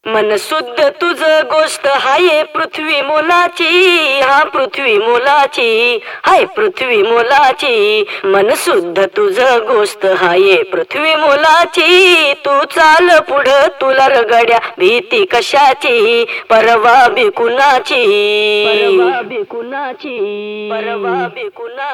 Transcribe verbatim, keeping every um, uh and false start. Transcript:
मन शुद्ध तुझ गोष्ट हाय पृथ्वी मोलाची, हा पृथ्वी मोलाची, हाय पृथ्वी मोलाची. मन शुद्ध तुझ गोष्ट हाय पृथ्वी मोलाची. तू चाल पुढ तुला रगड्या भीती कशाची, परवा बी कुणाची, परवा बी कुणाची, परवा बी कुणाची.